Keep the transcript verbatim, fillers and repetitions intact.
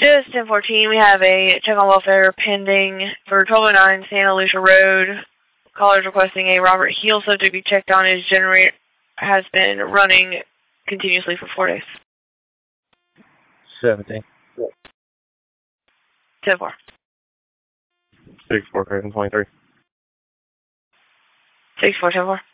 Just ten fourteen, we have a check on welfare pending for twelve oh nine Santa Lucia Road. Callers requesting a Robert Heel subject be checked on. His generator has been running continuously for four days. seventeen. ten four. six four, twenty-three. six four, ten four.